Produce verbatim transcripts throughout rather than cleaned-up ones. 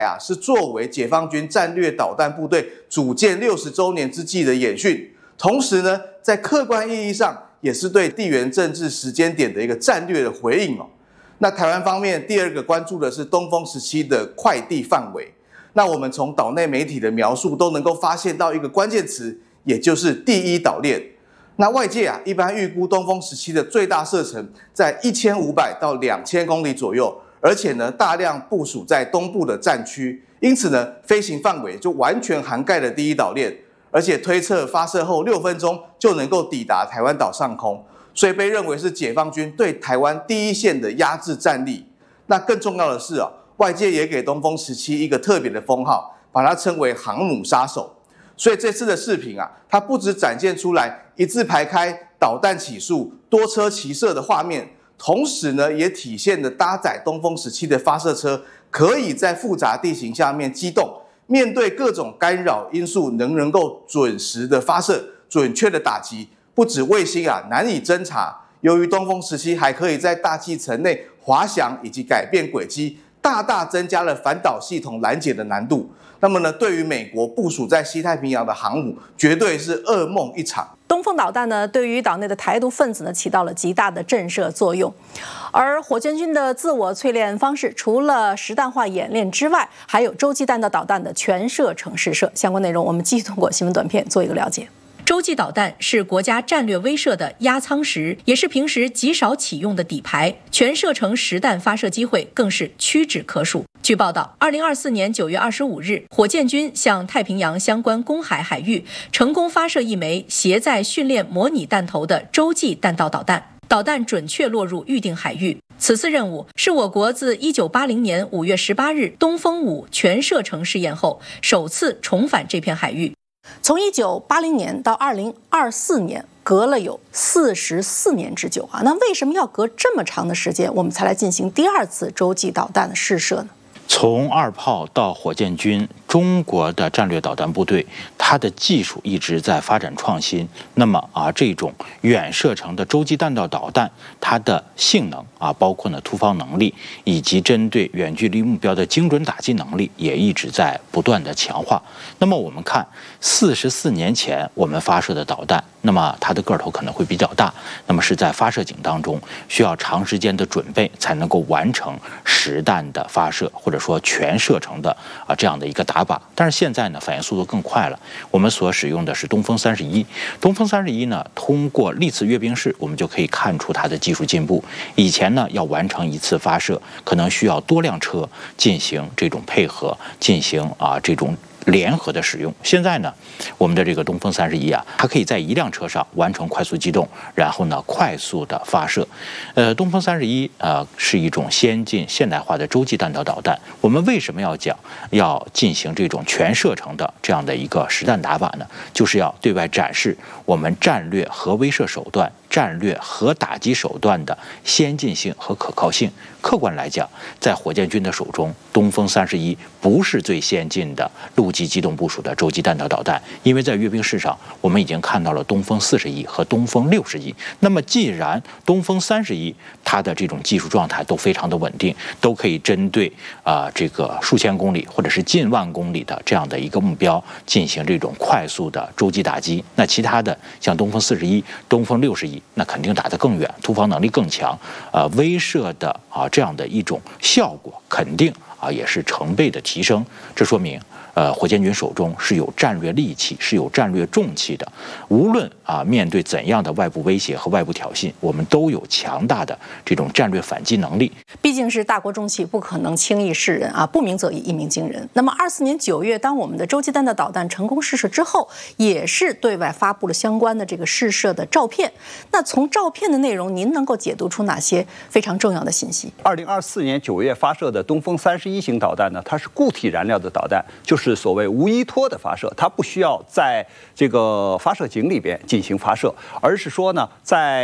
啊，是作为解放军战略导弹部队组建六十周年之际的演训，同时呢，在客观意义上也是对地缘政治时间点的一个战略的回应哦。那台湾方面第二个关注的是东风十七的快递范围。那我们从岛内媒体的描述都能够发现到一个关键词，也就是第一岛链。那外界啊一般预估东风十七的最大射程在一千五百到两千公里左右。而且呢，大量部署在东部的战区，因此呢，飞行范围就完全涵盖了第一岛链，而且推测发射后六分钟就能够抵达台湾岛上空，所以被认为是解放军对台湾第一线的压制战力。那更重要的是啊，外界也给东风十七一个特别的封号，把它称为航母杀手。所以这次的视频啊，它不只展现出来一字排开、导弹起速、多车齐射的画面。同时呢，也体现了搭载东风十七的发射车可以在复杂地形下面机动，面对各种干扰因素，能能够准时的发射、准确的打击。不止卫星啊难以侦察，由于东风十七还可以在大气层内滑翔以及改变轨迹，大大增加了反导系统拦截的难度。那么呢，对于美国部署在西太平洋的航母，绝对是噩梦一场。 东风导弹呢，对于岛内的台独分子呢，起到了极大的震慑作用。而火箭军的自我淬炼方式，除了实弹化演练之外，还有洲际弹道导弹的全射程试射。相关内容，我们继续通过新闻短片做一个了解。洲际导弹是国家战略威慑的压舱石，也是平时极少启用的底牌，全射程实弹发射机会更是屈指可数。据报道，二零二四年九月二十五日，火箭军向太平洋相关公海海域成功发射一枚携载训练模拟弹头的洲际弹道导弹，导弹准确落入预定海域。此次任务是我国自一九八零年五月十八日东风五全射程试验后，首次重返这片海域。从一九八零年到二零二四年，隔了有四十四年之久啊！那为什么要隔这么长的时间，我们才来进行第二次洲际导弹的试射呢？ 从二炮到火箭军，中国的战略导弹部队，它的技术一直在发展创新。那么啊，这种远射程的洲际弹道导弹，它的性能啊，包括呢突防能力，以及针对远距离目标的精准打击能力，也一直在不断的强化。那么我们看，四十四年前我们发射的导弹，那么它的个头可能会比较大，那么是在发射井当中需要长时间的准备才能够完成实弹的发射，或者说全射程的啊这样的一个打靶。但是现在呢，反应速度更快了，我们所使用的是东风三十一。东风三十一呢，通过历次阅兵式，我们就可以看出它的技术进步。以前呢，要完成一次发射，可能需要多辆车进行这种配合，进行啊这种联合的使用。现在呢，我们的这个东风三十一啊，它可以在一辆车上完成快速机动，然后呢快速的发射。呃，东风三十一呃是一种先进现代化的洲际弹道导弹。我们为什么要讲要进行这种全射程的这样的一个实弹打靶呢？就是要对外展示我们战略核威慑手段、战略核打击手段的先进性和可靠性。客观来讲，在火箭军的手中，东风三十一不是最先进的陆基机动部署的洲际弹道导弹，因为在阅兵式上，我们已经看到了东风四十一和东风六十一。那么，既然东风三十一它的这种技术状态都非常的稳定，都可以针对啊、呃、这个数千公里或者是近万公里的这样的一个目标进行这种快速的洲际打击，那其他的像东风四十一、东风六十一，那肯定打得更远，突防能力更强，呃，威慑的啊这样的一种效果肯定啊也是成倍的提升。这说明呃火箭军手中是有战略利器，是有战略重器的。无论啊面对怎样的外部威胁和外部挑衅，我们都有强大的这种战略反击能力。 毕竟是大国重器，不可能轻易示人啊！不鸣则已，一鸣惊人。那么，二四年九月，当我们的洲际弹道导弹成功试射之后，也是对外发布了相关的这个试射的照片。那从照片的内容，您能够解读出哪些非常重要的信息？ 二零二四年九月发射的东风三十一型导弹呢，它是固体燃料的导弹，就是所谓无依托的发射，它不需要在这个发射井里边进行发射，而是说呢，在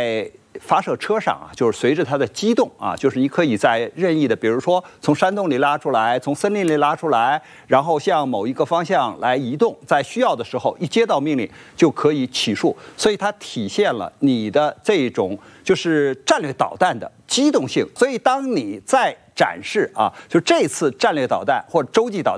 发射车上啊，就是随着它的机动啊，就是你可以在任意的，比如说从山洞里拉出来，从森林里拉出来，然后向某一个方向来移动，在需要的时候一接到命令就可以起诉，所以它体现了你的这种就是战略导弹的机动性。所以当你在展示啊，就这次战略导弹或者洲际导弹。